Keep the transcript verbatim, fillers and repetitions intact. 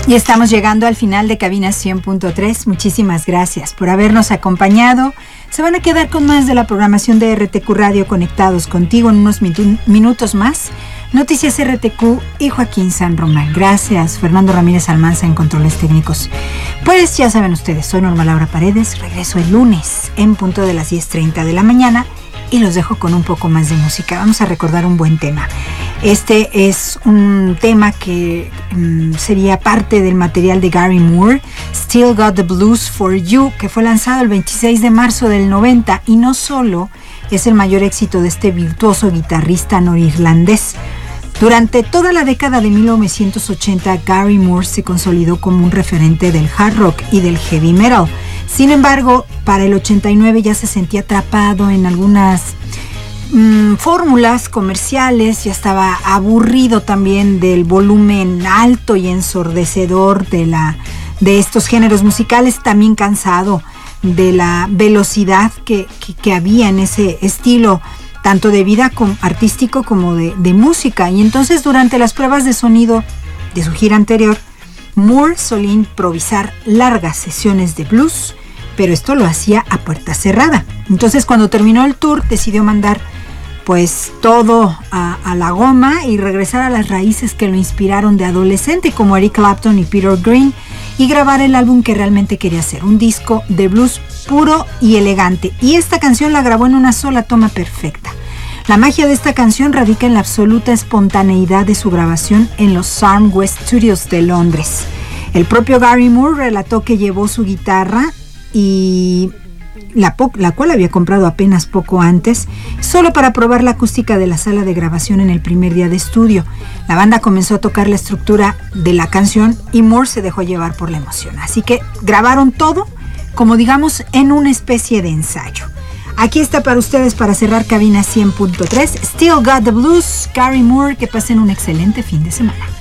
Y estamos llegando al final de Cabina cien punto tres. Muchísimas gracias por habernos acompañado. Se van a quedar con más de la programación de R T Q Radio, conectados contigo en unos min- minutos más. Noticias R T Q y Joaquín San Román. Gracias, Fernando Ramírez Almanza en controles técnicos. Pues ya saben ustedes, soy Norma Laura Paredes. Regreso el lunes en punto de las diez treinta de la mañana y los dejo con un poco más de música. Vamos a recordar un buen tema. Este es un tema que um, sería parte del material de Gary Moore, Still Got the Blues for You, que fue lanzado el veintiséis de marzo del noventa, y no solo es el mayor éxito de este virtuoso guitarrista norirlandés. Durante toda la década de mil novecientos ochenta, Gary Moore se consolidó como un referente del hard rock y del heavy metal. Sin embargo, para el ochenta y nueve ya se sentía atrapado en algunas mmm, fórmulas comerciales, ya estaba aburrido también del volumen alto y ensordecedor de, la, de estos géneros musicales, también cansado de la velocidad que, que, que había en ese estilo, tanto de vida como artístico como de, de música. Y entonces, durante las pruebas de sonido de su gira anterior, Moore solía improvisar largas sesiones de blues, pero esto lo hacía a puerta cerrada. Entonces, cuando terminó el tour, decidió mandar pues todo a, a la goma y regresar a las raíces que lo inspiraron de adolescente, como Eric Clapton y Peter Green, y grabar el álbum que realmente quería hacer, un disco de blues puro y elegante. Y esta canción la grabó en una sola toma perfecta. La magia de esta canción radica en la absoluta espontaneidad de su grabación en los Sarm West Studios de Londres. El propio Gary Moore relató que llevó su guitarra, y la, po- la cual había comprado apenas poco antes, solo para probar la acústica de la sala de grabación en el primer día de estudio. La banda comenzó a tocar la estructura de la canción y Moore se dejó llevar por la emoción. Así que grabaron todo, como digamos, en una especie de ensayo. Aquí está para ustedes, para cerrar Cabina cien punto tres, Still Got the Blues, Gary Moore. Que pasen un excelente fin de semana.